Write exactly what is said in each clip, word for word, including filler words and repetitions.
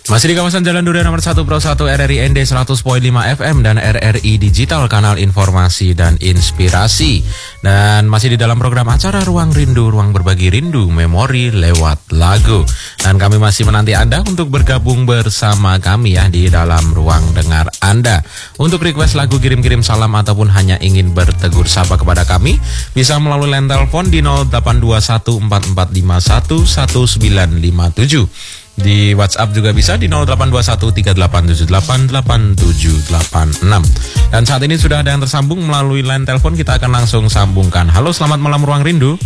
Masih di kawasan Jalan Durian nomor satu Pro satu R R I N D seratus koma lima F M dan R R I Digital, kanal informasi dan inspirasi. Dan masih di dalam program acara Ruang Rindu, ruang berbagi rindu, memori lewat lagu. Dan kami masih menanti Anda untuk bergabung bersama kami ya di dalam ruang dengar Anda. Untuk request lagu, kirim-kirim salam ataupun hanya ingin bertegur sapa kepada kami, bisa melalui line telepon di nol delapan dua satu empat empat lima satu satu sembilan lima tujuh. Di WhatsApp juga bisa di nol delapan dua satu tiga delapan tujuh delapan delapan tujuh delapan enam. Dan saat ini sudah ada yang tersambung melalui line telepon, kita akan langsung sambungkan. Halo, selamat malam Ruang Rindu.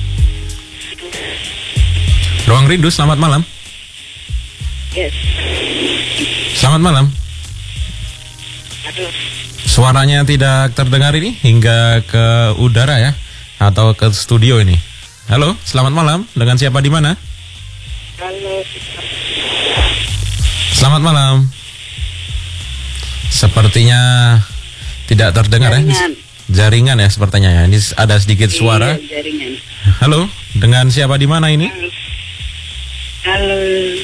Ruang Rindu, selamat malam. Yes. Selamat malam. Aduh. Suaranya tidak terdengar ini hingga ke udara ya, atau ke studio ini. Halo, selamat malam. Dengan siapa di mana? Halo. Selamat malam. Sepertinya tidak terdengar Jaringan. ya. Jaringan ya sepertinya ya. Ini ada sedikit suara. Iya, jaringan. Halo, dengan siapa di mana ini? Halo. Halo.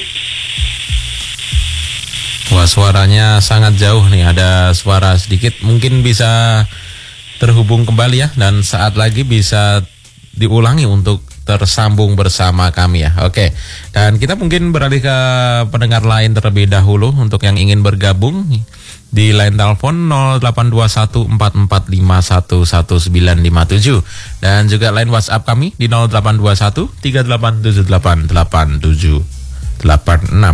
Wah, suaranya sangat jauh nih. Ada suara sedikit. Mungkin bisa terhubung kembali ya, dan saat lagi bisa diulangi untuk tersambung bersama kami ya. Oke. Dan kita mungkin beralih ke pendengar lain terlebih dahulu. Untuk yang ingin bergabung di line telepon nol delapan dua satu empat empat lima satu satu sembilan lima tujuh, dan juga line WhatsApp kami di nol delapan dua satu tiga delapan tujuh delapan delapan tujuh delapan enam.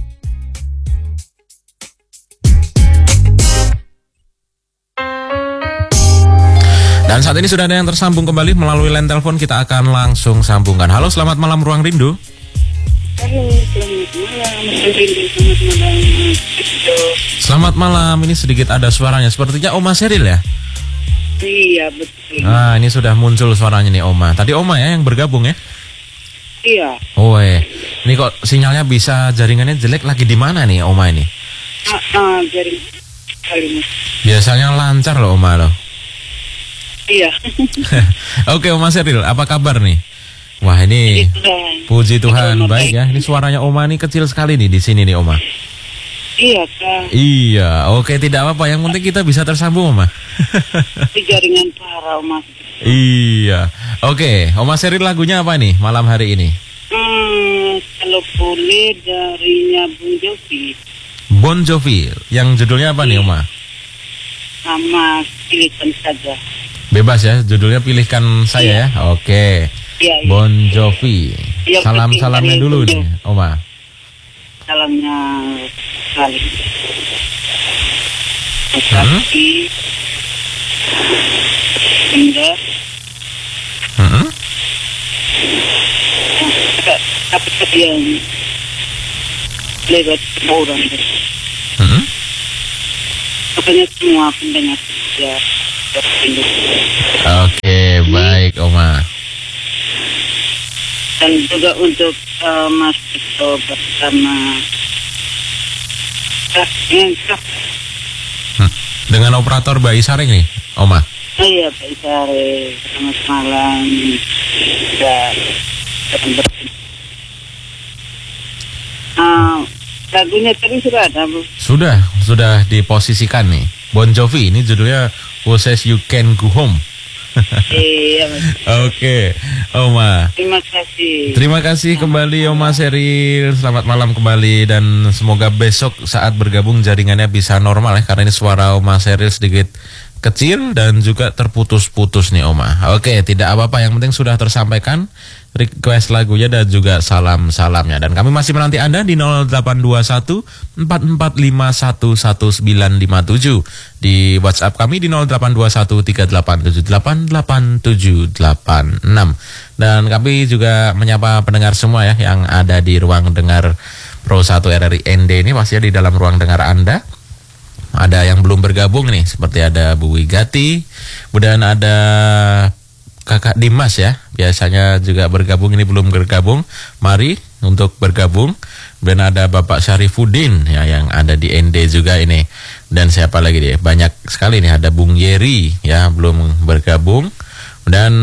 Dan saat ini sudah ada yang tersambung kembali melalui line telepon, kita akan langsung sambungkan. Halo, selamat malam Ruang Rindu. Halo, selamat malam. Rindu, selamat malam. Selamat malam, ini sedikit ada suaranya. Sepertinya Oma Seril ya? Iya, betul. Nah, ini sudah muncul suaranya nih Oma. Tadi Oma ya yang bergabung ya? Iya. Oh, eh. Ini kok sinyalnya bisa jaringannya jelek lagi di mana nih Oma ini? Ah, ah jaringan kali. Biasanya lancar loh Oma loh. Iya. Oke Oma Seril, apa kabar nih? Wah ini puji Tuhan baik ya. Ini suaranya Oma nih kecil sekali nih di sini nih Oma. Iya Kak. Iya, oke tidak apa-apa. Yang penting kita bisa tersambung Oma. Di jaringan parah Mas. Iya. Oke, Oma Seril lagunya apa nih malam hari ini? Hmm, kalau boleh darinya Bon Jovi. Bon Jovi. Yang judulnya apa nih Oma? Sama Pilihkan Saja. Bebas ya, judulnya Pilihkan Saya ya. Oke. Iya, iya. Bon Jovi. Iya, Salam-salamnya dulu nih, Oma. Salamnya kali. Hmm? Indah. Hmm? Dapat yang lewat orang. Hmm? Pokoknya semua pendengar ya. Oke, baik Oma. Dan juga untuk uh, Mas Tito bersama ah, yang Hmm. Dengan operator Bayi Saring nih, Oma. oh iya Pak Isare, selamat malam. Ya, uh, lagunya tadi sudah ada Bu? Sudah, sudah diposisikan nih. Bon Jovi, ini judulnya Who Says You Can Go Home. Iya Mas. Oke, Oma. Terima kasih. Terima kasih kembali Oma Seril. Selamat malam kembali, dan semoga besok saat bergabung jaringannya bisa normal ya, karena ini suara Oma Seril sedikit kecil dan juga terputus-putus nih Oma. Oke, tidak apa-apa, yang penting sudah tersampaikan request lagunya dan juga salam-salamnya. Dan kami masih menanti Anda di nol delapan dua satu empat empat lima satu satu sembilan lima tujuh, di WhatsApp kami di nol delapan dua satu tiga delapan tujuh delapan delapan tujuh delapan enam. Dan kami juga menyapa pendengar semua ya yang ada di ruang dengar Pro satu R R I N D ini, pastinya di dalam ruang dengar Anda. Ada yang belum bergabung nih, seperti ada Bu Wigati, kemudian ada Kakak Dimas ya, biasanya juga bergabung, ini belum bergabung. Mari untuk bergabung. Dan ada Bapak Syarifuddin ya yang ada di N D juga ini. Dan siapa lagi deh? Banyak sekali nih, ada Bung Yeri ya belum bergabung. Dan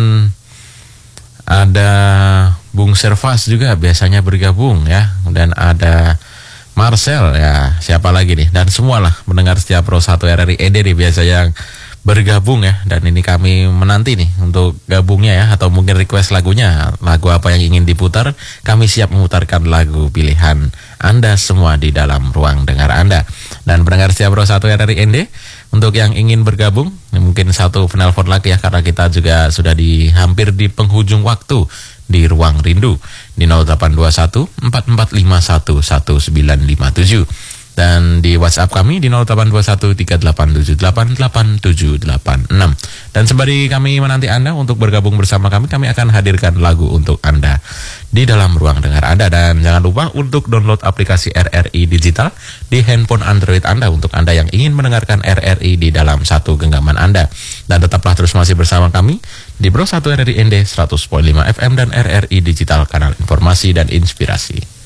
ada Bung Servas juga biasanya bergabung ya. Dan ada Marcel ya, siapa lagi nih? Dan semualah mendengar setiap Pro satu R R I E D nih biasa yang bergabung ya. Dan ini kami menanti nih untuk gabungnya ya, atau mungkin request lagunya, lagu apa yang ingin diputar. Kami siap memutarkan lagu pilihan Anda semua di dalam ruang dengar Anda. Dan pendengar setiap Pro satu R R I E D, untuk yang ingin bergabung, mungkin satu penelpon lagi ya, karena kita juga sudah di hampir di penghujung waktu di Ruang Rindu di nol delapan dua satu empat empat lima satu satu sembilan lima tujuh, dan di WhatsApp kami di nol delapan dua satu tiga delapan tujuh delapan delapan tujuh delapan enam. Dan sembari kami menanti Anda untuk bergabung bersama kami, kami akan hadirkan lagu untuk Anda di dalam ruang dengar Anda. Dan jangan lupa untuk download aplikasi R R I Digital di handphone Android Anda untuk Anda yang ingin mendengarkan R R I di dalam satu genggaman Anda. Dan tetaplah terus masih bersama kami di Pro satu R R I N D seratus koma lima F M dan R R I Digital, kanal informasi dan inspirasi.